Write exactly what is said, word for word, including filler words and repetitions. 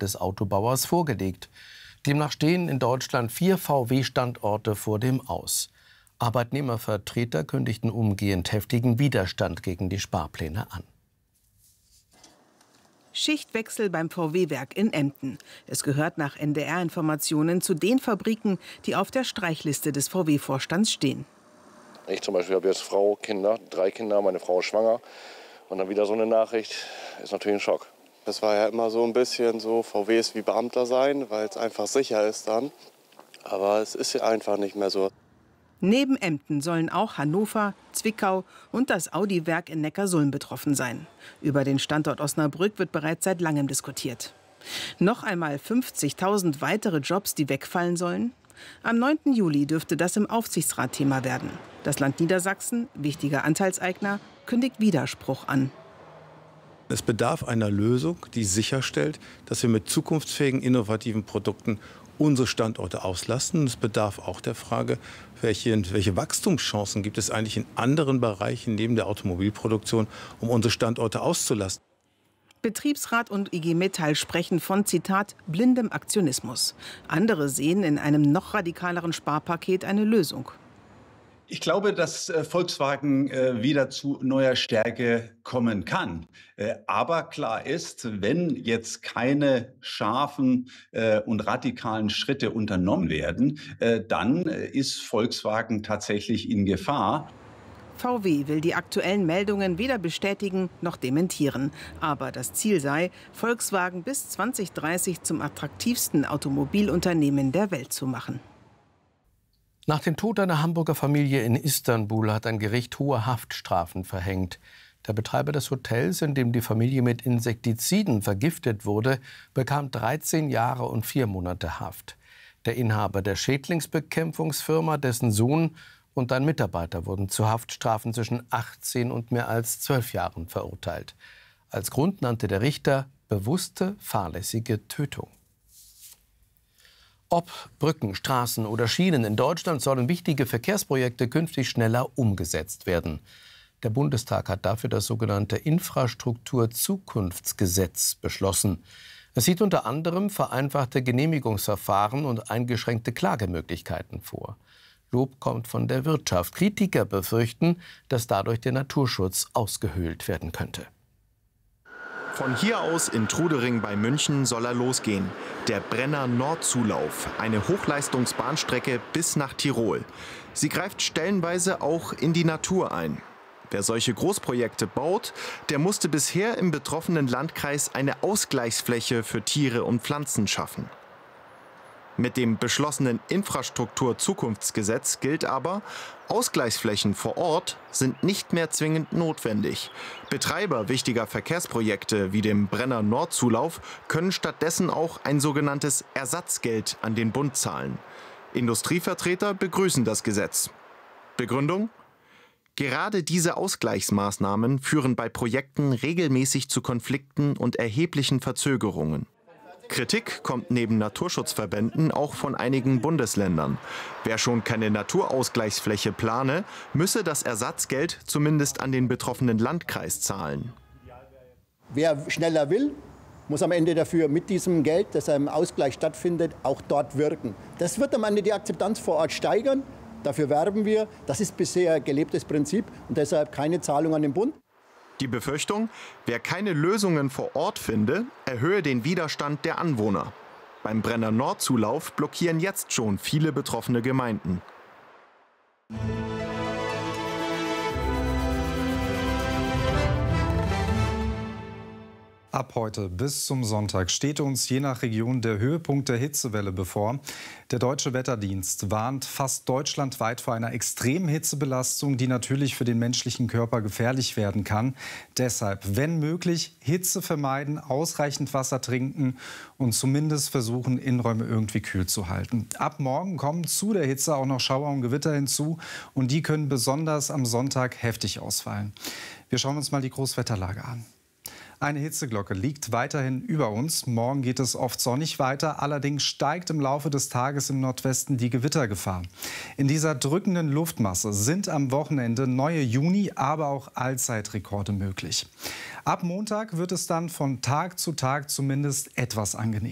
des Autobauers vorgelegt. Demnach stehen in Deutschland vier V W-Standorte vor dem Aus. Arbeitnehmervertreter kündigten umgehend heftigen Widerstand gegen die Sparpläne an. Schichtwechsel beim V W-Werk in Emden. Es gehört nach N D R-Informationen zu den Fabriken, die auf der Streichliste des V W-Vorstands stehen. Ich zum Beispiel habe jetzt Frau, Kinder, drei Kinder, meine Frau ist schwanger. Und dann wieder so eine Nachricht, ist natürlich ein Schock. Das war ja immer so ein bisschen so, V W ist wie Beamter sein, weil es einfach sicher ist dann. Aber es ist ja einfach nicht mehr so. Neben Emden sollen auch Hannover, Zwickau und das Audi-Werk in Neckarsulm betroffen sein. Über den Standort Osnabrück wird bereits seit langem diskutiert. Noch einmal fünfzigtausend weitere Jobs, die wegfallen sollen? Am neunten Juli dürfte das im Aufsichtsrat Thema werden. Das Land Niedersachsen, wichtiger Anteilseigner, kündigt Widerspruch an. Es bedarf einer Lösung, die sicherstellt, dass wir mit zukunftsfähigen, innovativen Produkten unsere Standorte auslasten. Es bedarf auch der Frage, welche, welche Wachstumschancen gibt es eigentlich in anderen Bereichen neben der Automobilproduktion, um unsere Standorte auszulasten. Betriebsrat und I G Metall sprechen von, Zitat, blindem Aktionismus. Andere sehen in einem noch radikaleren Sparpaket eine Lösung. Ich glaube, dass äh, Volkswagen äh, wieder zu neuer Stärke kommen kann. Äh, aber klar ist, wenn jetzt keine scharfen äh, und radikalen Schritte unternommen werden, äh, dann äh, ist Volkswagen tatsächlich in Gefahr. V W will die aktuellen Meldungen weder bestätigen noch dementieren. Aber das Ziel sei, Volkswagen bis zwanzig dreißig zum attraktivsten Automobilunternehmen der Welt zu machen. Nach dem Tod einer Hamburger Familie in Istanbul hat ein Gericht hohe Haftstrafen verhängt. Der Betreiber des Hotels, in dem die Familie mit Insektiziden vergiftet wurde, bekam dreizehn Jahre und vier Monate Haft. Der Inhaber der Schädlingsbekämpfungsfirma, dessen Sohn und ein Mitarbeiter wurden zu Haftstrafen zwischen achtzehn und mehr als zwölf Jahren verurteilt. Als Grund nannte der Richter bewusste, fahrlässige Tötung. Ob Brücken, Straßen oder Schienen in Deutschland sollen wichtige Verkehrsprojekte künftig schneller umgesetzt werden. Der Bundestag hat dafür das sogenannte Infrastrukturzukunftsgesetz beschlossen. Es sieht unter anderem vereinfachte Genehmigungsverfahren und eingeschränkte Klagemöglichkeiten vor. Lob kommt von der Wirtschaft. Kritiker befürchten, dass dadurch der Naturschutz ausgehöhlt werden könnte. Von hier aus in Trudering bei München soll er losgehen. Der Brenner-Nord-Zulauf, eine Hochleistungsbahnstrecke bis nach Tirol. Sie greift stellenweise auch in die Natur ein. Wer solche Großprojekte baut, der musste bisher im betroffenen Landkreis eine Ausgleichsfläche für Tiere und Pflanzen schaffen. Mit dem beschlossenen Infrastrukturzukunftsgesetz gilt aber, Ausgleichsflächen vor Ort sind nicht mehr zwingend notwendig. Betreiber wichtiger Verkehrsprojekte wie dem Brenner-Nord-Zulauf können stattdessen auch ein sogenanntes Ersatzgeld an den Bund zahlen. Industrievertreter begrüßen das Gesetz. Begründung? Gerade diese Ausgleichsmaßnahmen führen bei Projekten regelmäßig zu Konflikten und erheblichen Verzögerungen. Kritik kommt neben Naturschutzverbänden auch von einigen Bundesländern. Wer schon keine Naturausgleichsfläche plane, müsse das Ersatzgeld zumindest an den betroffenen Landkreis zahlen. Wer schneller will, muss am Ende dafür mit diesem Geld, das im Ausgleich stattfindet, auch dort wirken. Das wird am Ende die Akzeptanz vor Ort steigern. Dafür werben wir. Das ist bisher gelebtes Prinzip und deshalb keine Zahlung an den Bund. Die Befürchtung, wer keine Lösungen vor Ort finde, erhöhe den Widerstand der Anwohner. Beim Brenner-Nord-Zulauf blockieren jetzt schon viele betroffene Gemeinden. Ab heute bis zum Sonntag steht uns je nach Region der Höhepunkt der Hitzewelle bevor. Der Deutsche Wetterdienst warnt fast deutschlandweit vor einer extremen Hitzebelastung, die natürlich für den menschlichen Körper gefährlich werden kann. Deshalb, wenn möglich, Hitze vermeiden, ausreichend Wasser trinken und zumindest versuchen, Innenräume irgendwie kühl zu halten. Ab morgen kommen zu der Hitze auch noch Schauer und Gewitter hinzu und die können besonders am Sonntag heftig ausfallen. Wir schauen uns mal die Großwetterlage an. Eine Hitzeglocke liegt weiterhin über uns. Morgen geht es oft sonnig weiter. Allerdings steigt im Laufe des Tages im Nordwesten die Gewittergefahr. In dieser drückenden Luftmasse sind am Wochenende neue Juni-, aber auch Allzeitrekorde möglich. Ab Montag wird es dann von Tag zu Tag zumindest etwas angenehmer.